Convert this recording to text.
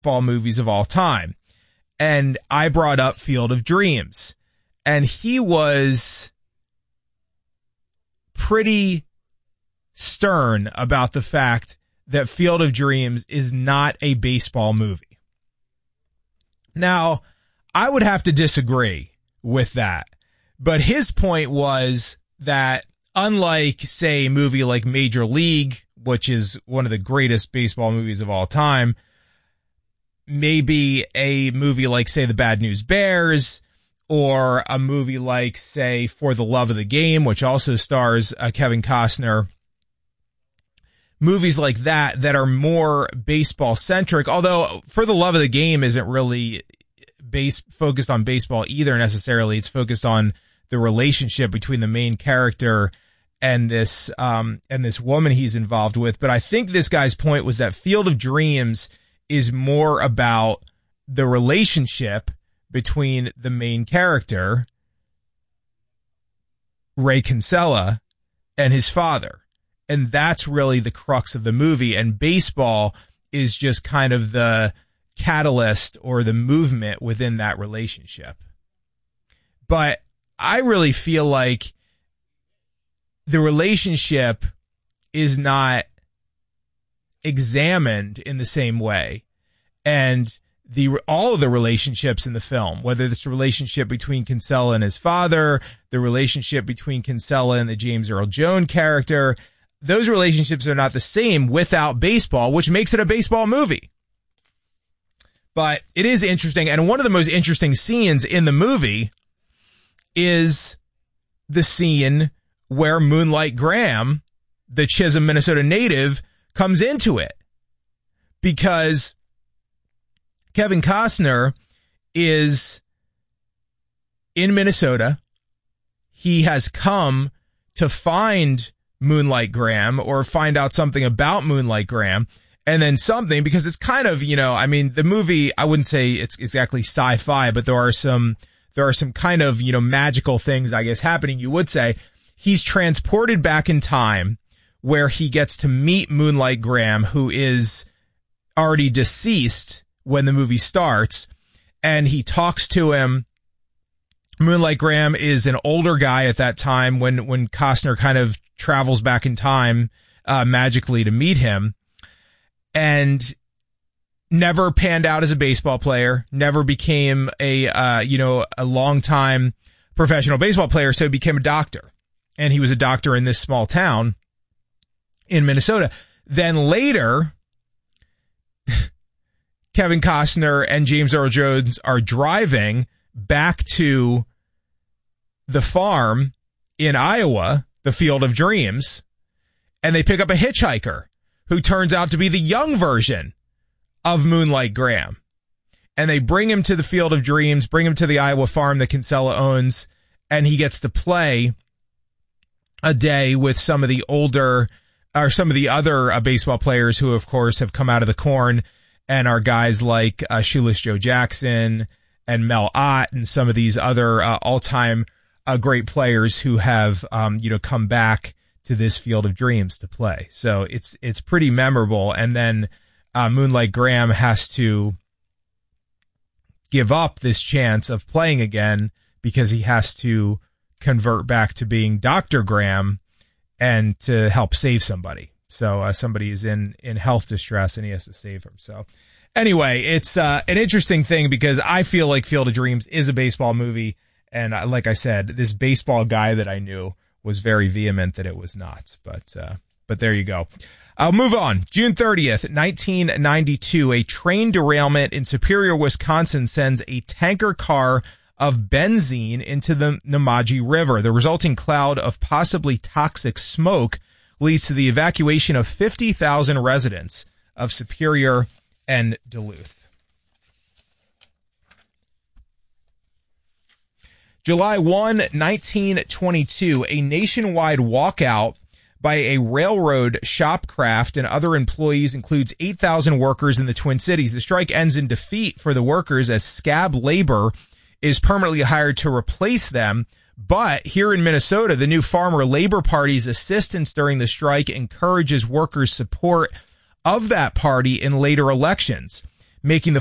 baseball movies of all time. And I brought up Field of Dreams. And he was pretty stern about the fact that Field of Dreams is not a baseball movie. Now, I would have to disagree with that. But his point was that unlike, say, a movie like Major League, which is one of the greatest baseball movies of all time, maybe a movie like, say, The Bad News Bears, or a movie like, say, For the Love of the Game, which also stars Kevin Costner, movies like that are more baseball centric, although For the Love of the Game isn't really focused on baseball either necessarily. It's focused on the relationship between the main character and this woman he's involved with. But I think this guy's point was that Field of Dreams is more about the relationship between the main character, Ray Kinsella, and his father. And that's really the crux of the movie. And baseball is just kind of the catalyst or the movement within that relationship. But I really feel like the relationship is not examined in the same way. And all of the relationships in the film, whether it's the relationship between Kinsella and his father, the relationship between Kinsella and the James Earl Jones character, those relationships are not the same without baseball, which makes it a baseball movie. But it is interesting. And one of the most interesting scenes in the movie is the scene where Moonlight Graham, the Chisholm, Minnesota native, comes into it. Because Kevin Costner is in Minnesota. He has come to find Moonlight Graham or find out something about Moonlight Graham, and then something, because it's kind of, I mean, the movie, I wouldn't say it's exactly sci-fi, but there are some kind of, magical things, I guess, happening. You would say he's transported back in time where he gets to meet Moonlight Graham, who is already deceased when the movie starts, and he talks to him. Moonlight Graham is an older guy at that time when Costner kind of travels back in time magically to meet him, and never panned out as a baseball player, never became a long-time professional baseball player, so he became a doctor. And he was a doctor in this small town in Minnesota. Then later, Kevin Costner and James Earl Jones are driving back to the farm in Iowa, the Field of Dreams, and they pick up a hitchhiker who turns out to be the young version of Moonlight Graham. And they bring him to the Field of Dreams, bring him to the Iowa farm that Kinsella owns, and he gets to play a day with some of the other baseball players who, of course, have come out of the corn and are guys like Shoeless Joe Jackson and Mel Ott and some of these other all-time great players who have come back to this Field of Dreams to play. So it's pretty memorable. And then Moonlight Graham has to give up this chance of playing again because he has to convert back to being Dr. Graham and to help save somebody. So somebody is in health distress and he has to save him. So anyway, it's an interesting thing because I feel like Field of Dreams is a baseball movie. And like I said, this baseball guy that I knew was very vehement that it was not. But there you go. I'll move on. June 30th, 1992, a train derailment in Superior, Wisconsin sends a tanker car of benzene into the Nemaji River. The resulting cloud of possibly toxic smoke leads to the evacuation of 50,000 residents of Superior and Duluth. July 1, 1922, a nationwide walkout by a railroad shopcraft and other employees includes 8,000 workers in the Twin Cities. The strike ends in defeat for the workers as scab labor is permanently hired to replace them. But here in Minnesota, the new Farmer Labor Party's assistance during the strike encourages workers' support of that party in later elections. making the